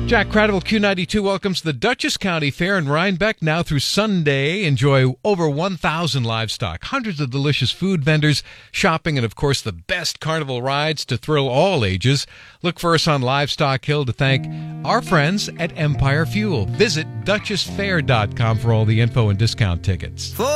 Jack Cradle, Q92, welcomes the Dutchess County Fair in Rhinebeck now through Sunday. Enjoy over 1,000 livestock, hundreds of delicious food vendors, shopping, and, of course, the best carnival rides to thrill all ages. Look for us on Livestock Hill to thank our friends at Empire Fuel. Visit DuchessFair.com for all the info and discount tickets.